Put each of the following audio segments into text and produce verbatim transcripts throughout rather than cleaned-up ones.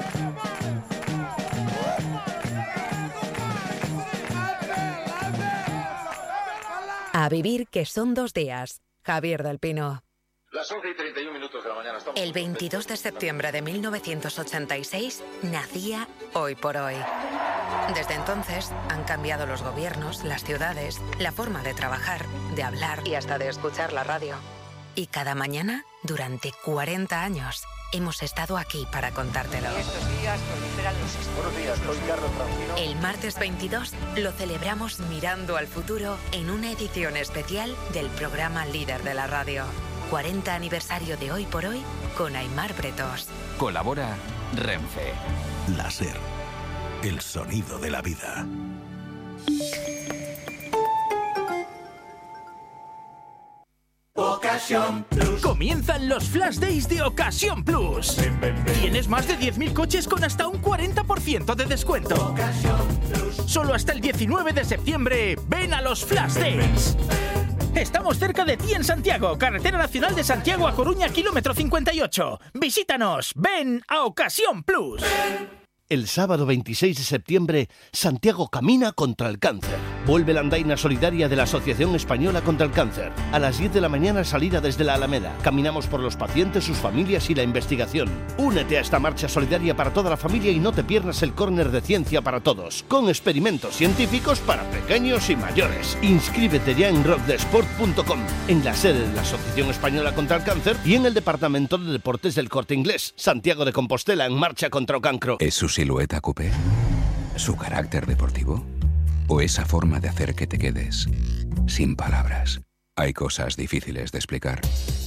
A vivir, que son dos días. Javier del Pino. Las once y treinta y un minutos de la mañana. Estamos El veintidós de septiembre de mil novecientos ochenta y seis nacía Hoy por Hoy. Desde entonces han cambiado los gobiernos, las ciudades, la forma de trabajar, de hablar y hasta de escuchar la radio. Y cada mañana, durante cuarenta años, hemos estado aquí para contártelo. Estos días proliferan los estudios. Buenos días, soy Carlos Francino. El martes veintidós lo celebramos mirando al futuro en una edición especial del programa líder de la radio. cuarenta aniversario de Hoy por Hoy con Aimar Bretos. Colabora Renfe. La SER, el sonido de la vida. Ocasión Plus. Comienzan los Flash Days de Ocasión Plus. Ven, ven, ven. Tienes más de diez mil coches con hasta un cuarenta por ciento de descuento. Ocasión Plus. Solo hasta el diecinueve de septiembre. Ven a los Flash Days. Estamos cerca de ti en Santiago, Carretera Nacional de Santiago a Coruña, kilómetro cincuenta y ocho. Visítanos. Ven a Ocasión Plus. Ven. El sábado veintiséis de septiembre, Santiago camina contra el cáncer. Vuelve la andaina solidaria de la Asociación Española contra el Cáncer. A las diez de la mañana, salida desde la Alameda. Caminamos por los pacientes, sus familias y la investigación. Únete a esta marcha solidaria para toda la familia y no te pierdas el córner de ciencia para todos, con experimentos científicos para pequeños y mayores. Inscríbete ya en rock de sport punto com, en la sede de la Asociación Española contra el Cáncer y en el Departamento de Deportes del Corte Inglés. Santiago de Compostela, en marcha contra o cancro. ¿Es su silueta coupé? ¿Su carácter deportivo? ¿O esa forma de hacer que te quedes sin palabras? Hay cosas difíciles de explicar.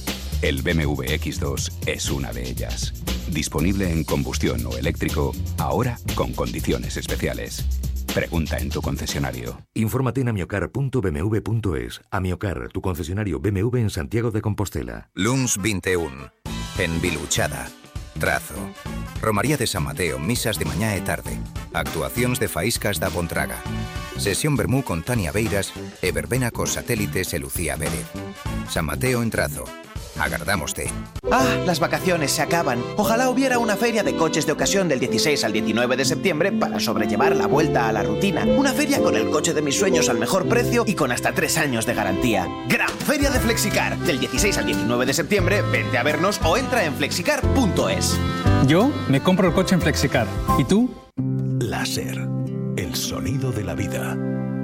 El B M W equis dos es una de ellas. Disponible en combustión o eléctrico, ahora con condiciones especiales. Pregunta en tu concesionario. Infórmate en amiocar punto b m w punto es. Amiocar, tu concesionario B M W en Santiago de Compostela. Luns veintiuno, en Viluchada. Trazo. Romaría de San Mateo, misas de mañá e tarde. Actuacións de Faíscas da Pontraga. Sesión vermú con Tania Beiras e verbena cos satélites e Lucía Vélez. San Mateo en Trazo. Agardámoste. Ah, las vacaciones se acaban. Ojalá hubiera una feria de coches de ocasión del dieciséis al diecinueve de septiembre para sobrellevar la vuelta a la rutina. Una feria con el coche de mis sueños al mejor precio y con hasta tres años de garantía. Gran Feria de Flexicar. Del dieciséis al diecinueve de septiembre, vente a vernos o entra en flexicar punto es. Yo me compro el coche en Flexicar. ¿Y tú? La SER, el sonido de la vida.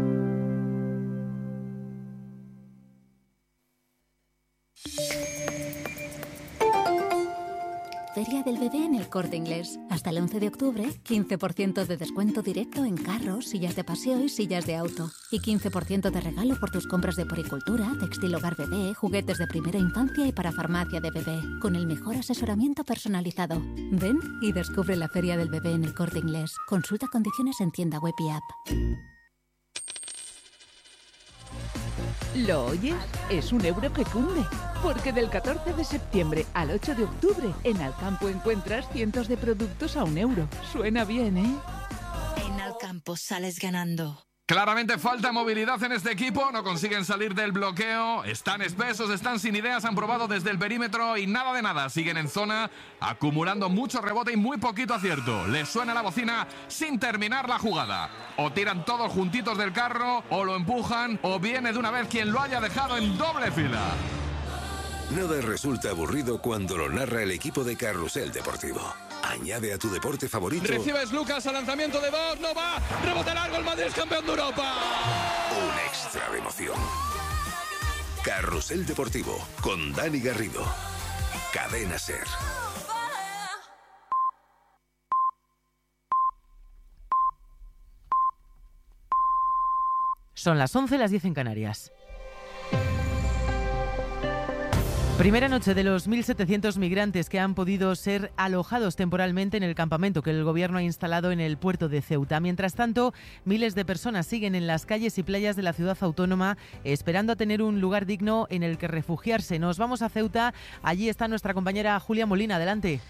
Feria del Bebé en el Corte Inglés. Hasta el once de octubre, quince por ciento de descuento directo en carros, sillas de paseo y sillas de auto. Y quince por ciento de regalo por tus compras de poricultura, textil hogar bebé, juguetes de primera infancia y para farmacia de bebé. Con el mejor asesoramiento personalizado. Ven y descubre la Feria del Bebé en el Corte Inglés. Consulta condiciones en tienda web y app. ¿Lo oyes? Es un euro que cunde. Porque del catorce de septiembre al ocho de octubre, en Alcampo encuentras cientos de productos a un euro. Suena bien, ¿eh? En Alcampo sales ganando. Claramente falta movilidad en este equipo, no consiguen salir del bloqueo, están espesos, están sin ideas, han probado desde el perímetro y nada de nada, siguen en zona, acumulando mucho rebote y muy poquito acierto. Les suena la bocina sin terminar la jugada. O tiran todos juntitos del carro, o lo empujan, o viene de una vez quien lo haya dejado en doble fila. Nada resulta aburrido cuando lo narra el equipo de Carrusel Deportivo. Añade a tu deporte favorito. Recibes Lucas al lanzamiento de dos, no va, rebote largo, el Madrid es campeón de Europa. Un extra de emoción. Carrusel Deportivo con Dani Garrido. Cadena SER. Son las once, las diez en Canarias. Primera noche de los mil setecientos migrantes que han podido ser alojados temporalmente en el campamento que el gobierno ha instalado en el puerto de Ceuta. Mientras tanto, miles de personas siguen en las calles y playas de la ciudad autónoma esperando a tener un lugar digno en el que refugiarse. Nos vamos a Ceuta. Allí está nuestra compañera Julia Molina. Adelante.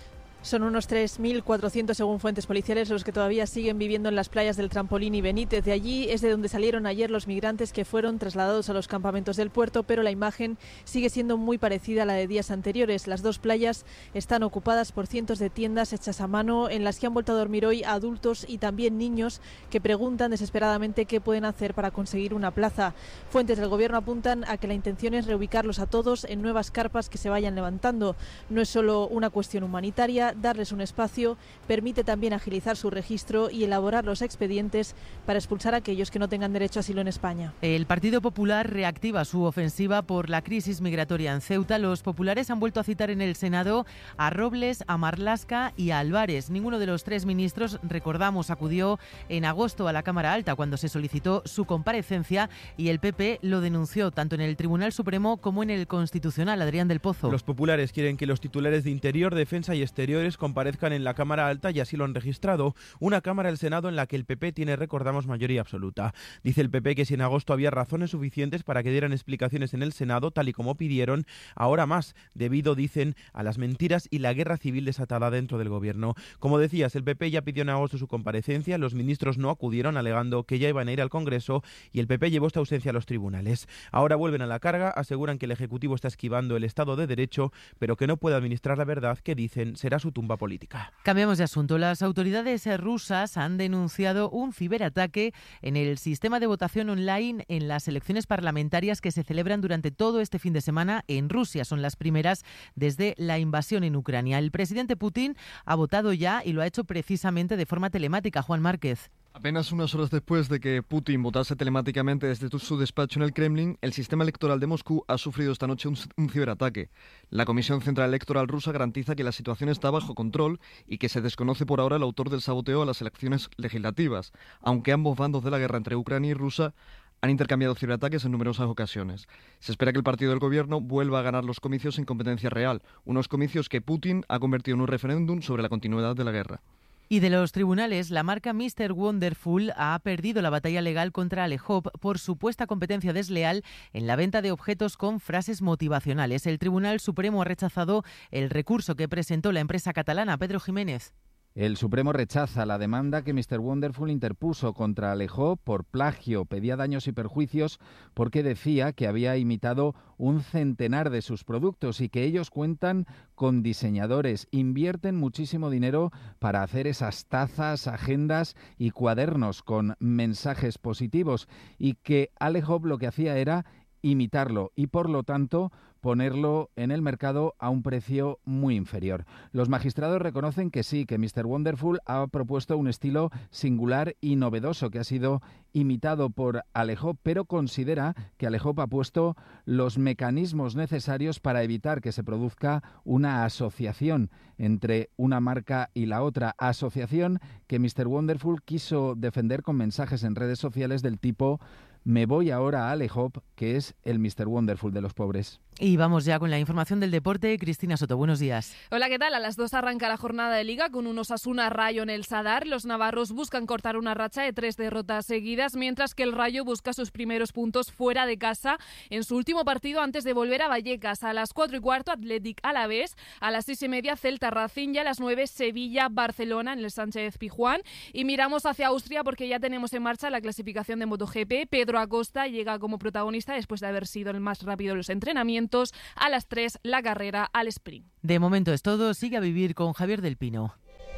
Son unos tres mil cuatrocientos, según fuentes policiales, los que todavía siguen viviendo en las playas del Trampolín y Benítez. De allí es de donde salieron ayer los migrantes que fueron trasladados a los campamentos del puerto, pero la imagen sigue siendo muy parecida a la de días anteriores. Las dos playas están ocupadas por cientos de tiendas hechas a mano, en las que han vuelto a dormir hoy adultos y también niños que preguntan desesperadamente qué pueden hacer para conseguir una plaza. Fuentes del gobierno apuntan a que la intención es reubicarlos a todos en nuevas carpas que se vayan levantando. No es solo una cuestión humanitaria. Darles un espacio permite también agilizar su registro y elaborar los expedientes para expulsar a aquellos que no tengan derecho a asilo en España. El Partido Popular reactiva su ofensiva por la crisis migratoria en Ceuta. Los populares han vuelto a citar en el Senado a Robles, a Marlaska y a Álvarez. Ninguno de los tres ministros, recordamos, acudió en agosto a la Cámara Alta cuando se solicitó su comparecencia y el P P lo denunció tanto en el Tribunal Supremo como en el Constitucional. Adrián del Pozo. Los populares quieren que los titulares de Interior, Defensa y Exteriores comparezcan en la Cámara Alta y así lo han registrado. Una Cámara del Senado en la que el P P tiene, recordamos, mayoría absoluta. Dice el P P que si en agosto había razones suficientes para que dieran explicaciones en el Senado, tal y como pidieron, ahora más, debido, dicen, a las mentiras y la guerra civil desatada dentro del gobierno. Como decías, el P P ya pidió en agosto su comparecencia, los ministros no acudieron alegando que ya iban a ir al Congreso y el P P llevó esta ausencia a los tribunales. Ahora vuelven a la carga, aseguran que el Ejecutivo está esquivando el Estado de Derecho, pero que no puede administrar la verdad que dicen será su tumba política. Cambiamos de asunto. Las autoridades rusas han denunciado un ciberataque en el sistema de votación online en las elecciones parlamentarias que se celebran durante todo este fin de semana en Rusia. Son las primeras desde la invasión en Ucrania. El presidente Putin ha votado ya y lo ha hecho precisamente de forma telemática. Juan Márquez. Apenas unas horas después de que Putin votase telemáticamente desde su despacho en el Kremlin, el sistema electoral de Moscú ha sufrido esta noche un, un ciberataque. La Comisión Central Electoral rusa garantiza que la situación está bajo control y que se desconoce por ahora el autor del saboteo a las elecciones legislativas, aunque ambos bandos de la guerra entre Ucrania y Rusia han intercambiado ciberataques en numerosas ocasiones. Se espera que el partido del gobierno vuelva a ganar los comicios sin competencia real, unos comicios que Putin ha convertido en un referéndum sobre la continuidad de la guerra. Y de los tribunales, la marca míster Wonderful ha perdido la batalla legal contra Alehop por supuesta competencia desleal en la venta de objetos con frases motivacionales. El Tribunal Supremo ha rechazado el recurso que presentó la empresa catalana. Pedro Jiménez. El Supremo rechaza la demanda que míster Wonderful interpuso contra Alehop por plagio. Pedía daños y perjuicios porque decía que había imitado un centenar de sus productos y que ellos cuentan con diseñadores. Invierten muchísimo dinero para hacer esas tazas, agendas y cuadernos con mensajes positivos y que Alehop lo que hacía era imitarlo y, por lo tanto, ponerlo en el mercado a un precio muy inferior. Los magistrados reconocen que sí, que míster Wonderful ha propuesto un estilo singular y novedoso que ha sido imitado por Alehop, pero considera que Alehop ha puesto los mecanismos necesarios para evitar que se produzca una asociación entre una marca y la otra, asociación que míster Wonderful quiso defender con mensajes en redes sociales del tipo "me voy ahora a Alehop", que es el míster Wonderful de los pobres. Y vamos ya con la información del deporte. Cristina Soto, buenos días. Hola, ¿qué tal? A las dos arranca la jornada de Liga con un Osasuna Rayo en el Sadar. Los navarros buscan cortar una racha de tres derrotas seguidas, mientras que el Rayo busca sus primeros puntos fuera de casa en su último partido antes de volver a Vallecas. A las cuatro y cuarto, Athletic Alavés. A las seis y media, Celta Racing. Y a las nueve, Sevilla Barcelona en el Sánchez Pizjuán. Y miramos hacia Austria porque ya tenemos en marcha la clasificación de MotoGP. Pedro Acosta llega como protagonista después de haber sido el más rápido en los entrenamientos. A las tres, la carrera al sprint. De momento es todo. Sigue a vivir con Javier del Pino.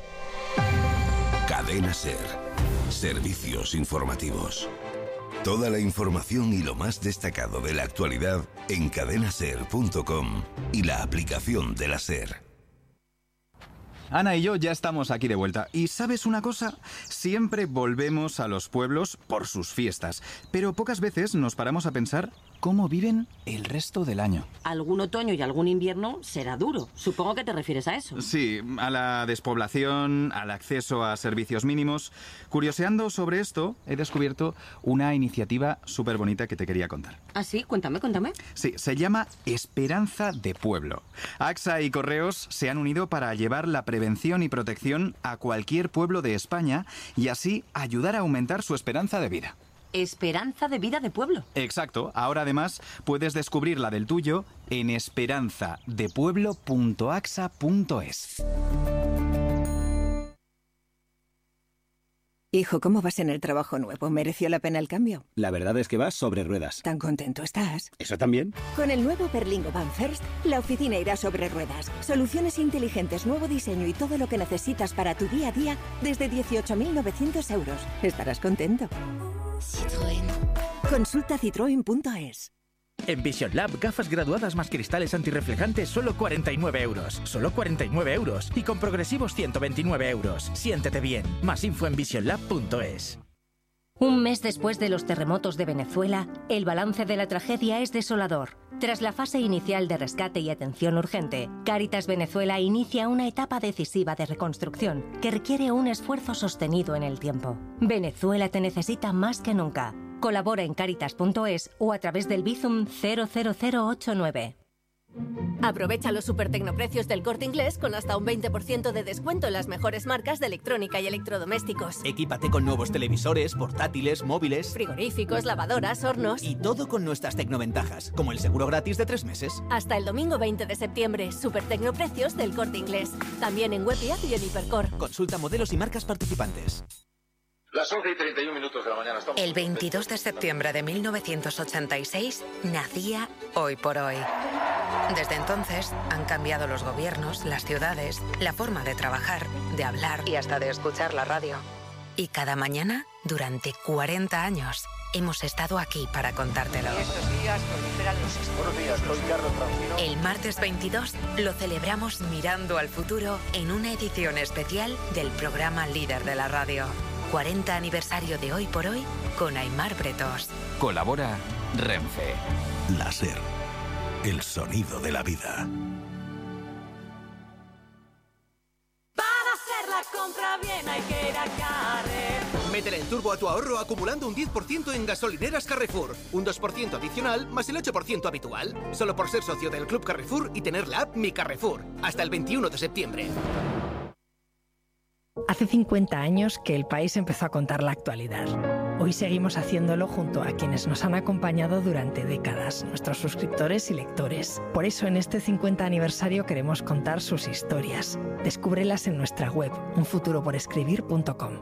Cadena SER. Servicios informativos. Toda la información y lo más destacado de la actualidad en cadena ser punto com y la aplicación de la SER. Ana y yo ya estamos aquí de vuelta. ¿Y sabes una cosa? Siempre volvemos a los pueblos por sus fiestas, pero pocas veces nos paramos a pensar cómo viven el resto del año. Algún otoño y algún invierno será duro. Supongo que te refieres a eso. Sí, a la despoblación, al acceso a servicios mínimos. Curioseando sobre esto, he descubierto una iniciativa súper bonita que te quería contar. ¿Ah, sí? Cuéntame, cuéntame. Sí, se llama Esperanza de Pueblo. AXA y Correos se han unido para llevar la prevención y protección a cualquier pueblo de España y así ayudar a aumentar su esperanza de vida. Esperanza de vida de pueblo. Exacto. Ahora además puedes descubrir la del tuyo en esperanza de pueblo punto axa punto es. Hijo, ¿cómo vas en el trabajo nuevo? ¿Mereció la pena el cambio? La verdad es que vas sobre ruedas. ¿Tan contento estás? ¿Eso también? Con el nuevo Berlingo Van First, la oficina irá sobre ruedas. Soluciones inteligentes, nuevo diseño y todo lo que necesitas para tu día a día desde dieciocho mil novecientos euros. Estarás contento. Citroën. Consulta citroen punto es. En Vision Lab, gafas graduadas más cristales antirreflejantes, solo cuarenta y nueve euros. Solo cuarenta y nueve euros. Y con progresivos ciento veintinueve euros. Siéntete bien. Más info en vision lab punto es. Un mes después de los terremotos de Venezuela, el balance de la tragedia es desolador. Tras la fase inicial de rescate y atención urgente, Cáritas Venezuela inicia una etapa decisiva de reconstrucción que requiere un esfuerzo sostenido en el tiempo. Venezuela te necesita más que nunca. Colabora en caritas punto es o a través del Bizum cero cero cero ocho nueve. Aprovecha los supertecnoprecios del Corte Inglés con hasta un veinte por ciento de descuento en las mejores marcas de electrónica y electrodomésticos. Equípate con nuevos televisores, portátiles, móviles, frigoríficos, lavadoras, hornos. Y todo con nuestras tecnoventajas, como el seguro gratis de tres meses. Hasta el domingo veinte de septiembre, supertecnoprecios del Corte Inglés. También en web y app y en Hipercor. Consulta modelos y marcas participantes. Las once y treinta y un minutos de la mañana. Estamos el veintidós de septiembre de mil novecientos ochenta y seis nacía Hoy por Hoy. Desde entonces han cambiado los gobiernos, las ciudades, la forma de trabajar, de hablar y hasta de escuchar la radio. Y cada mañana, durante cuarenta años, hemos estado aquí para contártelo. Y estos días proliferan los esporos. Buenos días, soy Carlos Francino. El martes veintidós lo celebramos mirando al futuro en una edición especial del programa líder de la radio. cuarenta aniversario de Hoy por Hoy con Aimar Bretos. Colabora Renfe. La SER, el sonido de la vida. Para hacer la compra bien hay que ir a Carrefour. Métele el turbo a tu ahorro acumulando un diez por ciento en gasolineras Carrefour. Un dos por ciento adicional más el ocho por ciento habitual. Solo por ser socio del Club Carrefour y tener la app Mi Carrefour. Hasta el veintiuno de septiembre. Hace cincuenta años que el país empezó a contar la actualidad. Hoy seguimos haciéndolo junto a quienes nos han acompañado durante décadas, nuestros suscriptores y lectores. Por eso en este cincuenta aniversario queremos contar sus historias. Descúbrelas en nuestra web, un futuro por escribir punto com.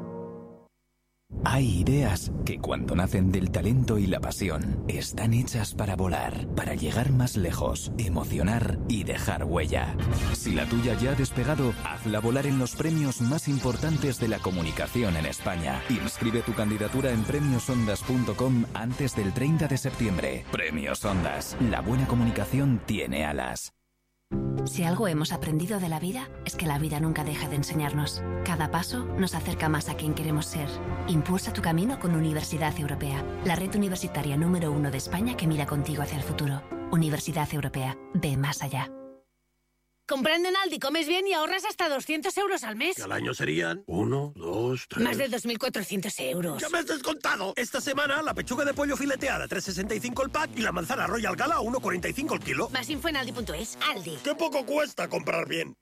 Hay ideas que cuando nacen del talento y la pasión están hechas para volar, para llegar más lejos, emocionar y dejar huella. Si la tuya ya ha despegado, hazla volar en los premios más importantes de la comunicación en España. Inscribe tu candidatura en premios ondas punto com antes del treinta de septiembre. Premios Ondas. La buena comunicación tiene alas. Si algo hemos aprendido de la vida, es que la vida nunca deja de enseñarnos. Cada paso nos acerca más a quien queremos ser. Impulsa tu camino con Universidad Europea, la red universitaria número uno de España que mira contigo hacia el futuro. Universidad Europea, ve más allá. Comprando en Aldi comes bien y ahorras hasta doscientos euros al mes. Que al año serían uno, dos, tres... Más de dos mil cuatrocientos euros. ¡Ya me has descontado! Esta semana la pechuga de pollo fileteada tres sesenta y cinco el pack y la manzana Royal Gala a uno cuarenta y cinco el kilo. Más info en aldi punto es. Aldi. ¡Qué poco cuesta comprar bien!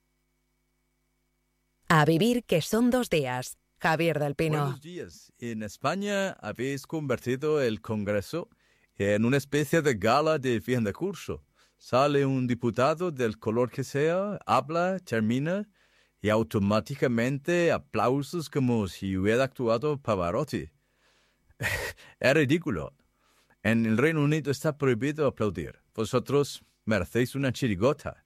A vivir que son dos días. Javier del Pino. Buenos días. En España habéis convertido el Congreso en una especie de gala de fin de curso. Sale un diputado del color que sea, habla, termina y automáticamente aplausos como si hubiera actuado Pavarotti. Es ridículo. En el Reino Unido está prohibido aplaudir. Vosotros merecéis una chirigota.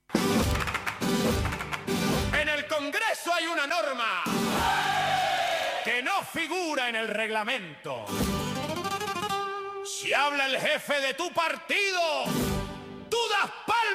En el Congreso hay una norma que no figura en el reglamento. Si habla el jefe de tu partido,